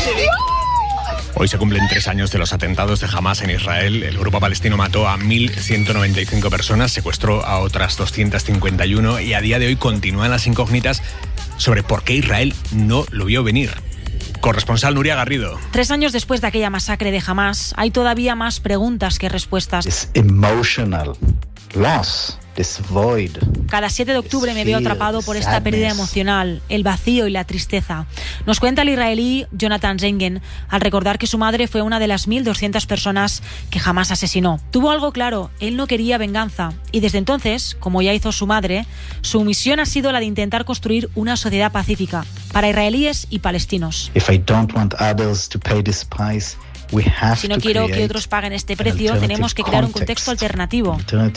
Hoy se cumplen 3 años de los atentados de Hamás en Israel. El grupo palestino mató a 1.195 personas, secuestró a otras 251 y a día de hoy continúan las incógnitas sobre por qué Israel no lo vio venir. Corresponsal Nuria Garrido. 3 años después de aquella masacre de Hamás, hay todavía más preguntas que respuestas. This emotional loss, this void. Cada 7 de octubre me veo atrapado por esta pérdida emocional, el vacío y la tristeza. Nos cuenta el israelí Jonathan Zengen al recordar que su madre fue una de las 1.200 personas que Hamás asesinó. Tuvo algo claro, él no quería venganza. Y desde entonces, como ya hizo su madre, su misión ha sido la de intentar construir una sociedad pacífica para israelíes y palestinos. If I don't want others to pay this price, si no quiero que otros paguen este precio, tenemos que crear un contexto alternativo.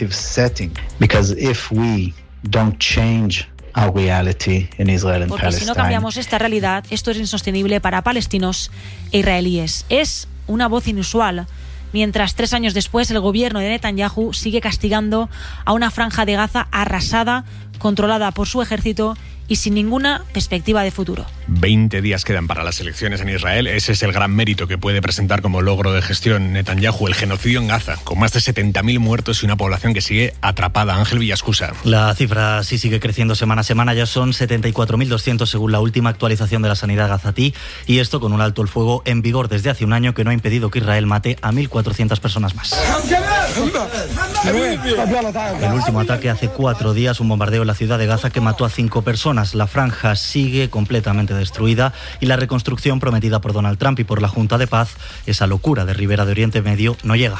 Porque si no cambiamos esta realidad, esto es insostenible para palestinos e israelíes. Es una voz inusual. Mientras 3 años después el gobierno de Netanyahu sigue castigando a una franja de Gaza arrasada, controlada por su ejército y sin ninguna perspectiva de futuro. 20 días quedan para las elecciones en Israel. Ese es el gran mérito que puede presentar como logro de gestión Netanyahu, el genocidio en Gaza, con más de 70.000 muertos y una población que sigue atrapada. Ángel Villascusa. La cifra sí sigue creciendo semana a semana. Ya son 74.200 según la última actualización de la sanidad gazatí, y esto con un alto el fuego en vigor desde hace un año que no ha impedido que Israel mate a 1.400 personas más. El último ataque hace 4 días, un bombardeo en la ciudad de Gaza que mató a 5 personas. La franja sigue completamente destruida y la reconstrucción prometida por Donald Trump y por la Junta de Paz, esa locura de Ribera de Oriente Medio, no llega.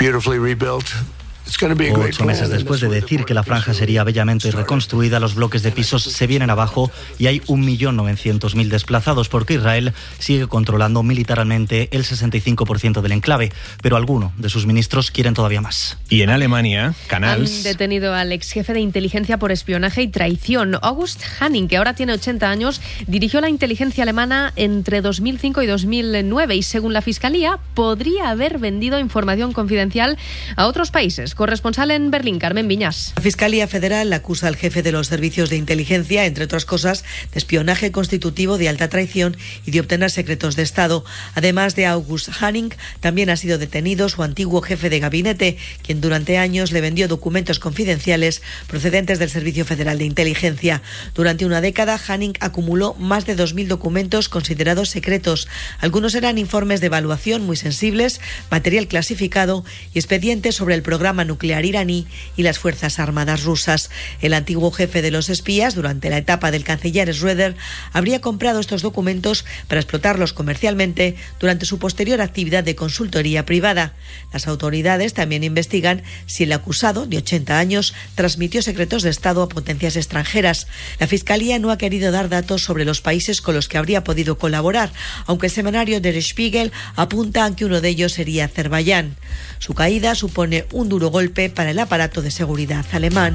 8 meses después de decir que la franja sería bellamente reconstruida, los bloques de pisos se vienen abajo y hay 1.900.000 desplazados porque Israel sigue controlando militarmente el 65% del enclave, pero algunos de sus ministros quieren todavía más. Y en Alemania, Canals han detenido al ex jefe de inteligencia por espionaje y traición. August Hanning, que ahora tiene 80 años, dirigió la inteligencia alemana entre 2005 y 2009 y, según la Fiscalía, podría haber vendido información confidencial a otros países. Corresponsal en Berlín, Carmen Viñas. La Fiscalía Federal acusa al jefe de los servicios de inteligencia, entre otras cosas, de espionaje constitutivo, de alta traición y de obtener secretos de Estado. Además de August Hanning, también ha sido detenido su antiguo jefe de gabinete, quien durante años le vendió documentos confidenciales procedentes del Servicio Federal de Inteligencia. Durante una década, Hanning acumuló más de 2.000 documentos considerados secretos. Algunos eran informes de evaluación muy sensibles, material clasificado y expedientes sobre el programa nuclear iraní y las Fuerzas Armadas rusas. El antiguo jefe de los espías, durante la etapa del canciller Schröder, habría comprado estos documentos para explotarlos comercialmente durante su posterior actividad de consultoría privada. Las autoridades también investigan si el acusado, de 80 años, transmitió secretos de Estado a potencias extranjeras. La Fiscalía no ha querido dar datos sobre los países con los que habría podido colaborar, aunque el semanario Der Spiegel apunta a que uno de ellos sería Azerbaiyán. Su caída supone un duro golpe para el aparato de seguridad alemán.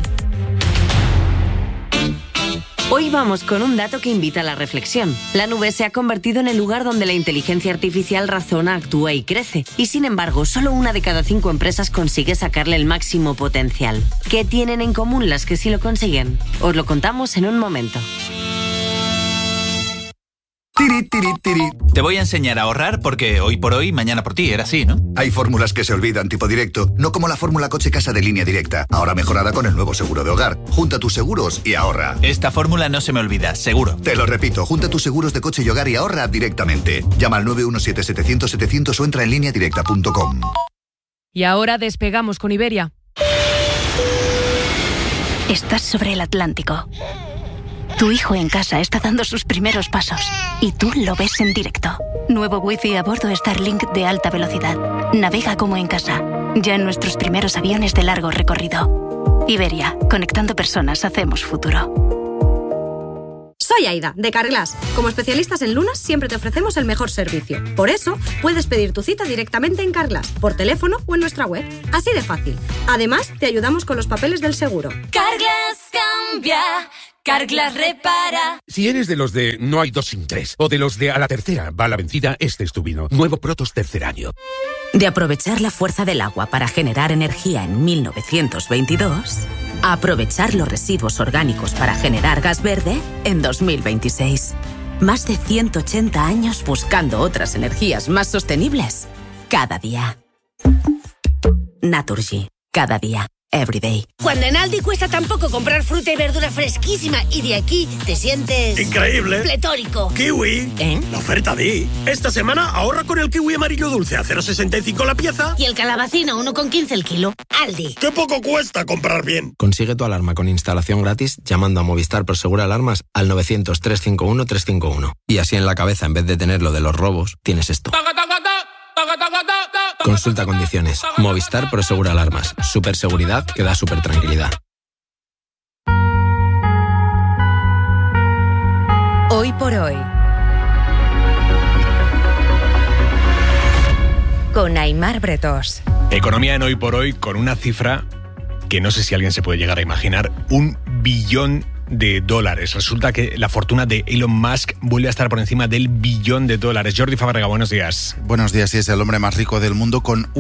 Hoy vamos con un dato que invita a la reflexión. La nube se ha convertido en el lugar donde la inteligencia artificial razona, actúa y crece. Y sin embargo, solo 1 de cada 5 empresas consigue sacarle el máximo potencial. ¿Qué tienen en común las que sí lo consiguen? Os lo contamos en un momento. Te voy a enseñar a ahorrar porque hoy por hoy, mañana por ti, era así, ¿no? Hay fórmulas que se olvidan, tipo directo, no como la fórmula coche-casa de Línea Directa, ahora mejorada con el nuevo seguro de hogar. Junta tus seguros y ahorra. Esta fórmula no se me olvida, seguro. Te lo repito, junta tus seguros de coche y hogar y ahorra directamente. Llama al 917-700-700 o entra en lineadirecta.com. Y ahora despegamos con Iberia. Estás sobre el Atlántico. Tu hijo en casa está dando sus primeros pasos y tú lo ves en directo. Nuevo Wi-Fi a bordo Starlink de alta velocidad. Navega como en casa, ya en nuestros primeros aviones de largo recorrido. Iberia, conectando personas, hacemos futuro. Soy Aida, de Carglass. Como especialistas en lunas, siempre te ofrecemos el mejor servicio. Por eso, puedes pedir tu cita directamente en Carglass, por teléfono o en nuestra web. Así de fácil. Además, te ayudamos con los papeles del seguro. Carglass cambia. Carglass repara. Si eres de los de no hay 2 sin 3 o de los de a la tercera va la vencida, este es tu vino. Nuevo Protos tercer año. De aprovechar la fuerza del agua para generar energía en 1922, a aprovechar los residuos orgánicos para generar gas verde en 2026. Más de 180 años buscando otras energías más sostenibles. Cada día. Naturgy. Cada día. Everyday. Cuando en Aldi cuesta tan poco comprar fruta y verdura fresquísima y de aquí te sientes... ¡increíble! ¡Pletórico! ¡Kiwi! La oferta Di. Esta semana ahorra con el kiwi amarillo dulce a 0,65 la pieza. Y el calabacino 1,15 el kilo. Aldi. ¡Qué poco cuesta comprar bien! Consigue tu alarma con instalación gratis llamando a Movistar Prosegur Alarmas al 900-351-351. Y así en la cabeza, en vez de tener lo de los robos, tienes esto. Consulta condiciones. Movistar Prosegur Alarmas. Superseguridad que da super tranquilidad. Hoy por hoy. Con Aimar Bretós. Economía en Hoy por Hoy con una cifra que no sé si alguien se puede llegar a imaginar. $1 billón. Resulta que la fortuna de Elon Musk vuelve a estar por encima del $1 billón. Jordi Fábrega, buenos días. Buenos días, y es el hombre más rico del mundo con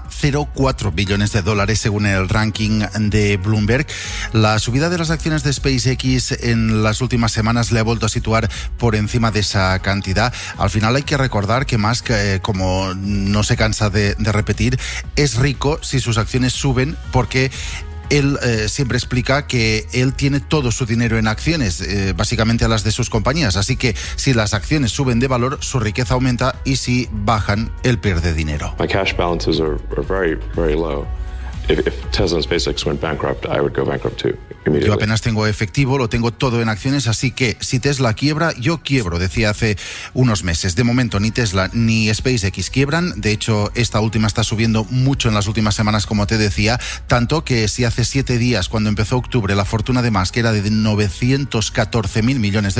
$1,04 billones según el ranking de Bloomberg. La subida de las acciones de SpaceX en las últimas semanas le ha vuelto a situar por encima de esa cantidad. Al final hay que recordar que Musk, como no se cansa de repetir, es rico si sus acciones suben porque... Él siempre explica que él tiene todo su dinero en acciones, básicamente a las de sus compañías. Así que si las acciones suben de valor, su riqueza aumenta, y si bajan, él pierde dinero. My cash balances are very, very low. If Tesla and SpaceX went bankrupt, I would go bankrupt too. Yo apenas tengo efectivo, lo tengo todo en acciones, así que si Tesla quiebra, yo quiebro, decía hace unos meses. De momento ni Tesla ni SpaceX quiebran. De hecho, esta última está subiendo mucho en las últimas semanas, como te decía, tanto que si hace 7 días, cuando empezó octubre, la fortuna de Musk era de $914.000 millones,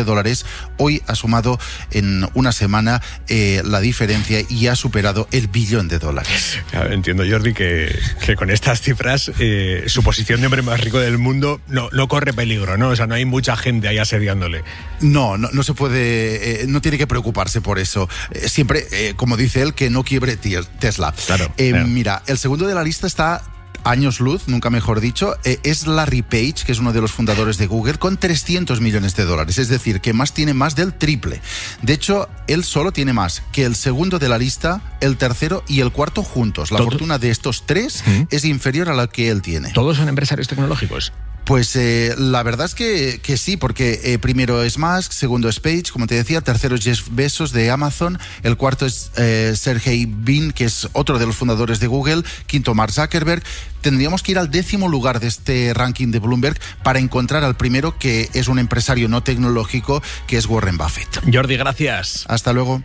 hoy ha sumado en una semana la diferencia y ha superado el $1 billón. Claro, entiendo, Jordi, que con estas cifras su posición de hombre más rico del mundo no corre peligro, ¿no? O sea, no hay mucha gente ahí asediándole. No se puede, no tiene que preocuparse por eso. Siempre, como dice él, que no quiebre Tesla. Claro. Mira, el segundo de la lista está... años luz, nunca mejor dicho, es Larry Page, que es uno de los fundadores de Google, con $300 millones. Es decir, que Musk tiene más del triple. De hecho, él solo tiene más que el segundo de la lista, el tercero y el cuarto juntos. La fortuna de estos tres es inferior a la que él tiene. ¿Todos son empresarios tecnológicos? Pues la verdad es que sí, porque primero es Musk, segundo es Page, como te decía, tercero es Jeff Bezos de Amazon, el cuarto es Sergey Brin, que es otro de los fundadores de Google, quinto Mark Zuckerberg. Tendríamos que ir al 10º lugar de este ranking de Bloomberg para encontrar al primero, que es un empresario no tecnológico, que es Warren Buffett. Jordi, gracias. Hasta luego.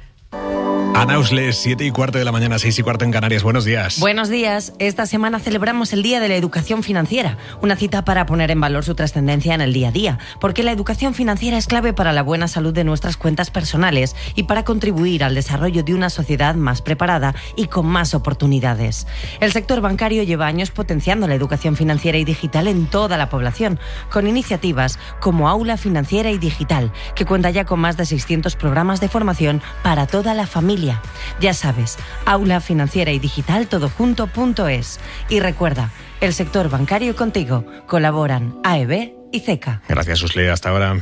Ana Usles, 7:15 de la mañana, 6:15 en Canarias. Buenos días. Buenos días. Esta semana celebramos el Día de la Educación Financiera, una cita para poner en valor su trascendencia en el día a día, porque la educación financiera es clave para la buena salud de nuestras cuentas personales y para contribuir al desarrollo de una sociedad más preparada y con más oportunidades. El sector bancario lleva años potenciando la educación financiera y digital en toda la población, con iniciativas como Aula Financiera y Digital, que cuenta ya con más de 600 programas de formación para toda la familia. Ya sabes, Aula Financiera y Digital todojunto.es. Y recuerda, el sector bancario contigo. Colaboran AEB y CECA. Gracias, Usle, hasta ahora.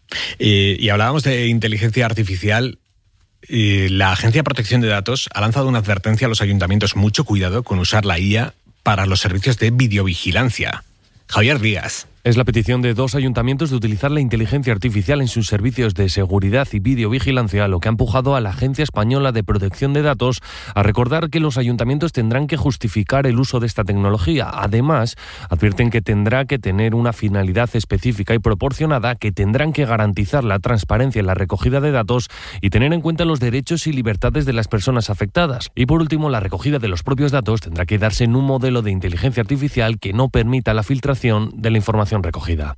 Y hablábamos de inteligencia artificial. La Agencia de Protección de Datos ha lanzado una advertencia a los ayuntamientos: mucho cuidado con usar la IA para los servicios de videovigilancia. Javier Díaz. Es la petición de 2 ayuntamientos de utilizar la inteligencia artificial en sus servicios de seguridad y videovigilancia, lo que ha empujado a la Agencia Española de Protección de Datos a recordar que los ayuntamientos tendrán que justificar el uso de esta tecnología. Además, advierten que tendrá que tener una finalidad específica y proporcionada, que tendrán que garantizar la transparencia en la recogida de datos y tener en cuenta los derechos y libertades de las personas afectadas. Y por último, la recogida de los propios datos tendrá que darse en un modelo de inteligencia artificial que no permita la filtración de la información recogida.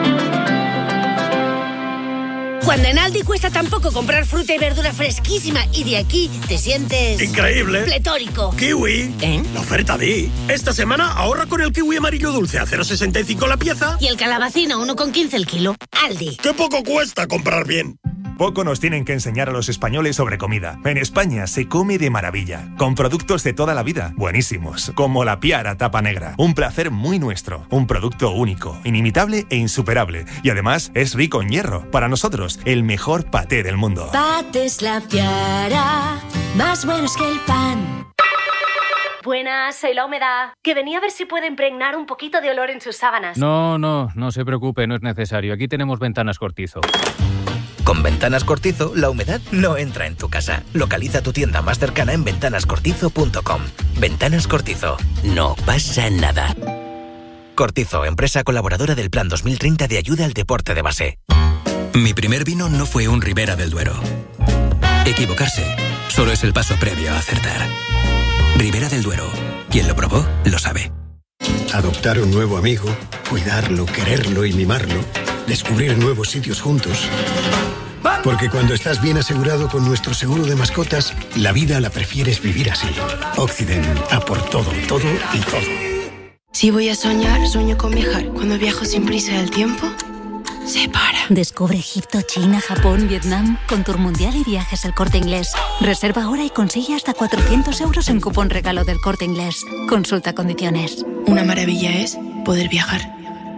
Cuando en Aldi cuesta tan poco comprar fruta y verdura fresquísima y de aquí te sientes... ¡increíble! ¡Pletórico! ¡Kiwi! La oferta Di. Esta semana ahorra con el kiwi amarillo dulce a 0,65 la pieza. Y el calabacino 1,15 el kilo. Aldi. ¡Qué poco cuesta comprar bien! Poco nos tienen que enseñar a los españoles sobre comida. En España se come de maravilla, con productos de toda la vida, buenísimos, como la Piara tapa negra. Un placer muy nuestro, un producto único, inimitable e insuperable. Y además es rico en hierro. Para nosotros, el mejor paté del mundo. Patés La Piara, más buenos que el pan. Buenas, soy La Humedad. Que venía a ver si puedo impregnar un poquito de olor en sus sábanas. No se preocupe, no es necesario. Aquí tenemos Ventanas Cortizo. Con Ventanas Cortizo, la humedad no entra en tu casa. Localiza tu tienda más cercana en ventanascortizo.com. Ventanas Cortizo. No pasa nada. Cortizo, empresa colaboradora del Plan 2030 de ayuda al deporte de base. Mi primer vino no fue un Ribera del Duero. Equivocarse solo es el paso previo a acertar. Ribera del Duero. Quien lo probó, lo sabe. Adoptar un nuevo amigo, cuidarlo, quererlo y mimarlo. Descubrir nuevos sitios juntos. Porque cuando estás bien asegurado con nuestro seguro de mascotas, la vida la prefieres vivir así. Occident, a por todo, todo y todo. Si voy a soñar, sueño con viajar. Cuando viajo sin prisa del tiempo, se para. Descubre Egipto, China, Japón, Vietnam con Tour Mundial y Viajes El Corte Inglés. Reserva ahora y consigue hasta 400 euros en cupón regalo del Corte Inglés. Consulta condiciones. Una maravilla es poder viajar.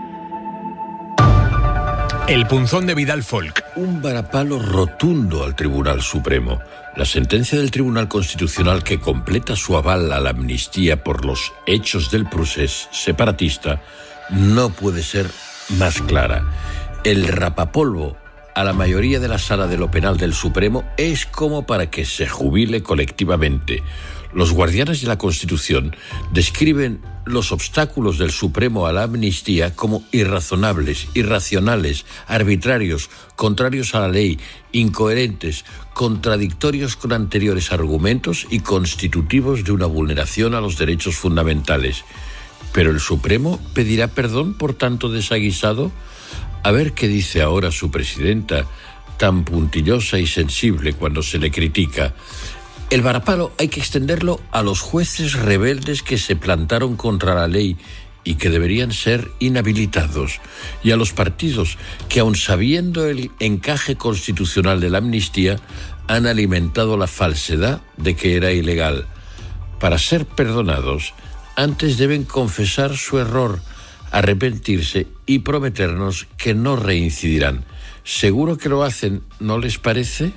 El punzón de Vidal Folk. Un varapalo rotundo al Tribunal Supremo. La sentencia del Tribunal Constitucional que completa su aval a la amnistía por los hechos del procés separatista no puede ser más clara. El rapapolvo a la mayoría de la sala de lo penal del Supremo es como para que se jubile colectivamente. Los guardianes de la Constitución describen los obstáculos del Supremo a la amnistía como irrazonables, irracionales, arbitrarios, contrarios a la ley, incoherentes, contradictorios con anteriores argumentos y constitutivos de una vulneración a los derechos fundamentales. ¿Pero el Supremo pedirá perdón por tanto desaguisado? A ver qué dice ahora su presidenta, tan puntillosa y sensible cuando se le critica. El varapalo hay que extenderlo a los jueces rebeldes que se plantaron contra la ley y que deberían ser inhabilitados, y a los partidos que, aun sabiendo el encaje constitucional de la amnistía, han alimentado la falsedad de que era ilegal. Para ser perdonados, antes deben confesar su error, arrepentirse y prometernos que no reincidirán. Seguro que lo hacen, ¿no les parece?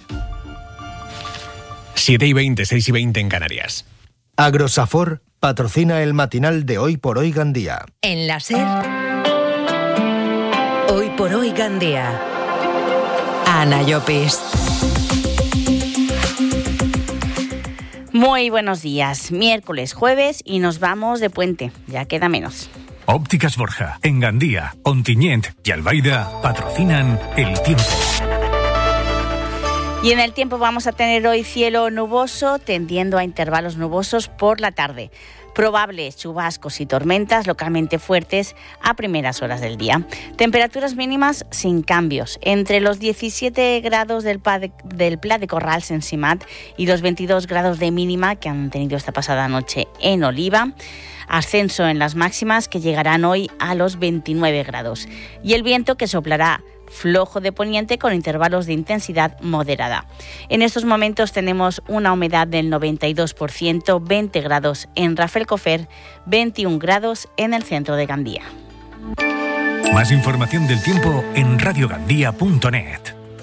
7:20, 6:20 en Canarias. Agrosafor patrocina el matinal de Hoy por Hoy Gandía. En la SER, Hoy por Hoy Gandía. Ana Llopis. Muy buenos días. Miércoles, jueves y nos vamos de puente. Ya queda menos. Ópticas Borja, en Gandía, Ontinyent y Albaida patrocinan el tiempo. Y en el tiempo vamos a tener hoy cielo nuboso, tendiendo a intervalos nubosos por la tarde. Probables chubascos y tormentas localmente fuertes a primeras horas del día. Temperaturas mínimas sin cambios, entre los 17 grados del Pla de Corrals en Simat y los 22 grados de mínima que han tenido esta pasada noche en Oliva. Ascenso en las máximas que llegarán hoy a los 29 grados. Y el viento que soplará flojo de poniente con intervalos de intensidad moderada. En estos momentos tenemos una humedad del 92%, 20 grados en Rafelcofer, 21 grados en el centro de Gandía. Más información del tiempo en radiogandía.net.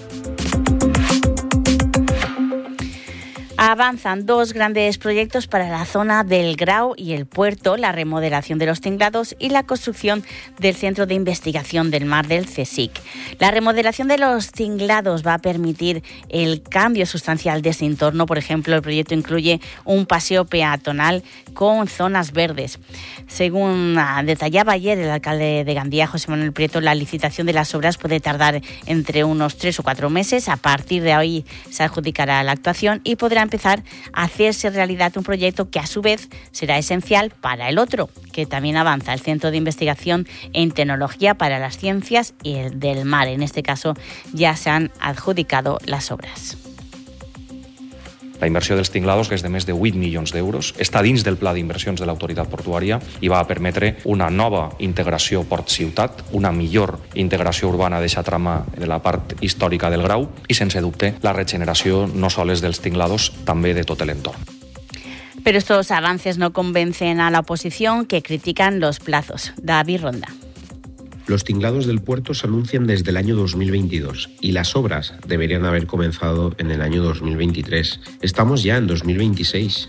Avanzan dos grandes proyectos para la zona del Grau y el puerto, la remodelación de los tinglados y la construcción del Centro de Investigación del Mar del CSIC. La remodelación de los tinglados va a permitir el cambio sustancial de ese entorno. Por ejemplo, el proyecto incluye un paseo peatonal con zonas verdes. Según detallaba ayer el alcalde de Gandía, José Manuel Prieto, la licitación de las obras puede tardar entre unos 3 o 4 meses. A partir de ahí se adjudicará la actuación y podrá empezar a hacerse realidad un proyecto que a su vez será esencial para el otro, que también avanza, el Centro de Investigación en Tecnología para las Ciencias y el del Mar. En este caso ya se han adjudicado las obras. La inversió dels tinglados, que és de més de 8 milions d'euros, està dins del pla d'inversions de l'autoritat portuària i va permetre una nova integració port-ciutat, una millor integració urbana d'eixa trama de la part històrica del Grau i, sense dubte, la regeneració no sols dels tinglados, també de tot l'entorn. Pero estos avances no convencen a la oposición, que critican los plazos. David Ronda. Los tinglados del puerto se anuncian desde el año 2022 y las obras deberían haber comenzado en el año 2023. Estamos ya en 2026.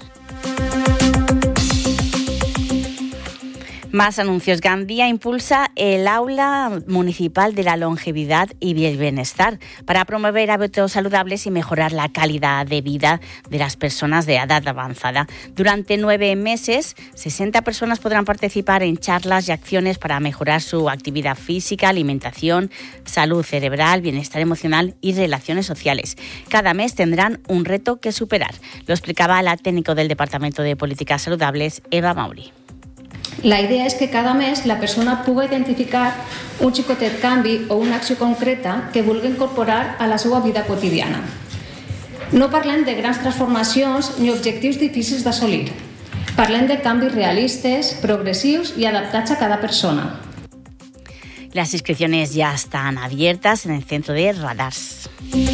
Más anuncios. Gandía impulsa el Aula Municipal de la Longevidad y el Bienestar para promover hábitos saludables y mejorar la calidad de vida de las personas de edad avanzada. Durante 9 meses, 60 personas podrán participar en charlas y acciones para mejorar su actividad física, alimentación, salud cerebral, bienestar emocional y relaciones sociales. Cada mes tendrán un reto que superar. Lo explicaba la técnico del Departamento de Políticas Saludables, Eva Mauri. La idea és que cada mes la persona pugui identificar un xicotet canvi o una acció concreta que vulgui incorporar a la seva vida quotidiana. No parlem de grans transformacions ni objectius difícils d'assolir. Parlem de canvis realistes, progressius i adaptats a cada persona. Las inscripciones ya están abiertas en el centro de Radars.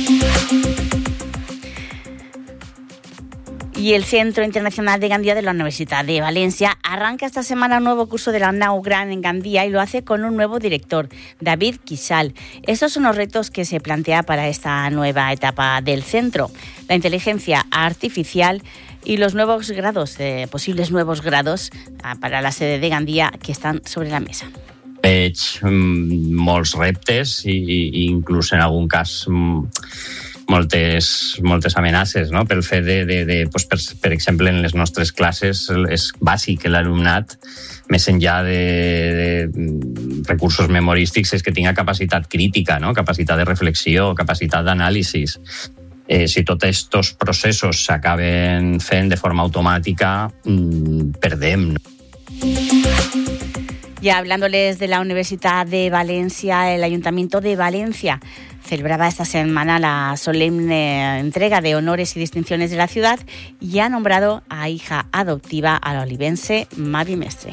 Y el Centro Internacional de Gandía de la Universidad de Valencia arranca esta semana un nuevo curso de la Nau Gran en Gandía y lo hace con un nuevo director, David Quixal. Estos son los retos que se plantea para esta nueva etapa del centro: la inteligencia artificial y los nuevos grados, posibles nuevos grados para la sede de Gandía que están sobre la mesa. Veig molts reptes i inclús en algun cas moltes amenaces, no? Pel fet per exemple, en les nostres classes és bàsic que l'alumnat, més enllà de recursos memorístics, és que tinga capacitat crítica, no? Capacitat de reflexió, capacitat d'anàlisi. Si tots aquests processos s'acaben fent de forma automàtica, perdem. Ya hablándoles de la Universidad de Valencia, el Ayuntamiento de Valencia celebraba esta semana la solemne entrega de honores y distinciones de la ciudad y ha nombrado a hija adoptiva a la olivense Mavi Mestre.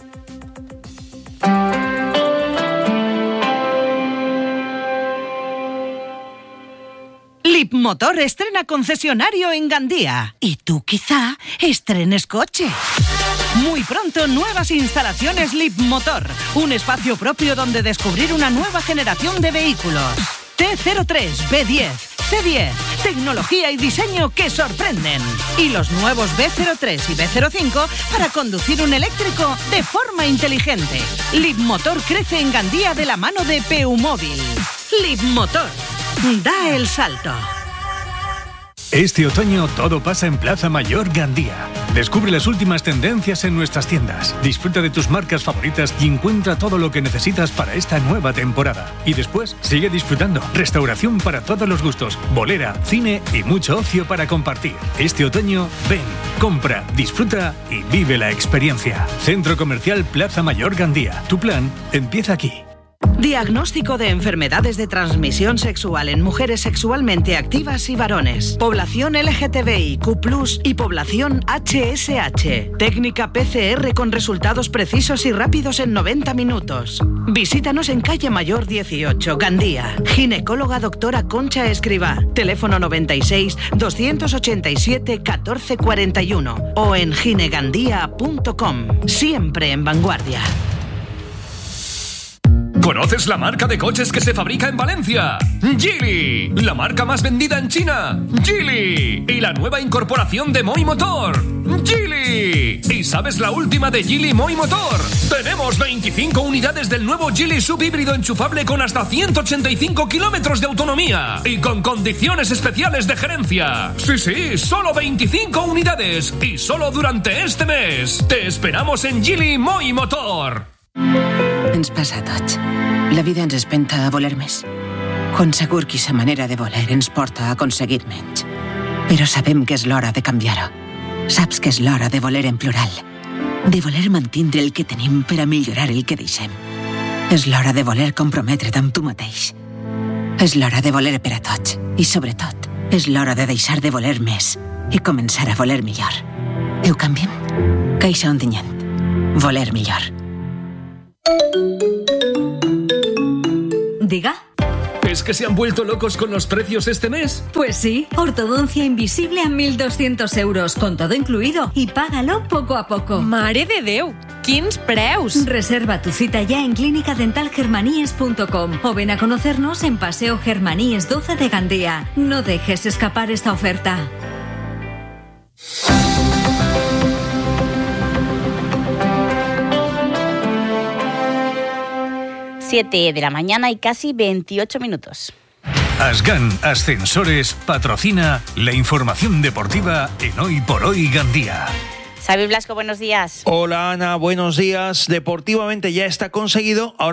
Leapmotor estrena concesionario en Gandía. Y tú quizá estrenes coche. Muy pronto, nuevas instalaciones Leapmotor. Un espacio propio donde descubrir una nueva generación de vehículos. T03, B10, C10. Tecnología y diseño que sorprenden. Y los nuevos B03 y B05 para conducir un eléctrico de forma inteligente. Leapmotor crece en Gandía de la mano de Peumóvil. Leapmotor. Da el salto. Este otoño todo pasa en Plaza Mayor Gandía. Descubre las últimas tendencias en nuestras tiendas. Disfruta de tus marcas favoritas y encuentra todo lo que necesitas para esta nueva temporada. Y después, sigue disfrutando. Restauración para todos los gustos, bolera, cine y mucho ocio para compartir. Este otoño, ven, compra, disfruta y vive la experiencia. Centro Comercial Plaza Mayor Gandía. Tu plan empieza aquí. Diagnóstico de enfermedades de transmisión sexual en mujeres sexualmente activas y varones. Población LGTBIQ+, y población HSH. Técnica PCR con resultados precisos y rápidos en 90 minutos. Visítanos en Calle Mayor 18, Gandía. Ginecóloga doctora Concha Escribá. Teléfono 96 287 1441 o en ginegandía.com. Siempre en vanguardia. ¿Conoces la marca de coches que se fabrica en Valencia? Geely, la marca más vendida en China. Geely. Y la nueva incorporación de Moi Motor. Geely. ¿Y sabes la última de Geely Moi Motor? Tenemos 25 unidades del nuevo Geely subhíbrido enchufable con hasta 185 kilómetros de autonomía y con condiciones especiales de gerencia. Sí, solo 25 unidades y solo durante este mes. Te esperamos en Geely Moi Motor. Ens passa a tots. La vida ens espenta a voler més. Quan segur que sa manera de voler ens porta a aconseguir menys. Però sabem que és l'hora de canviar-ho. Saps que és l'hora de voler en plural. De voler mantindre el que tenim per a millorar el que deixem. És l'hora de voler comprometre't amb tu mateix. És l'hora de voler per a tots. I sobretot, és l'hora de deixar de voler més i començar a voler millor. Ho canviem? Caixa Ontinyent. Voler millor. Diga. ¿Es que se han vuelto locos con los precios este mes? Pues sí, ortodoncia invisible a 1.200 euros, con todo incluido, y págalo poco a poco. Mare de Déu! ¡Quins preus! Reserva tu cita ya en clínicadentalgermaníes.com o ven a conocernos en Paseo Germaníes 12 de Gandía. No dejes escapar esta oferta. Siete de la mañana y casi 28 minutos. Asgan Ascensores patrocina la información deportiva en Hoy por Hoy Gandía. Xavi Blasco, buenos días. Hola Ana, buenos días. Deportivamente ya está conseguido. Ahora